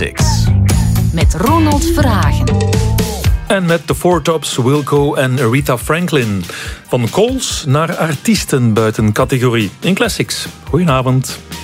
Met Ronald Verhagen. En met de Four Tops, Wilco en Aretha Franklin. Van calls naar artiesten buiten categorie in Classics. Goedenavond.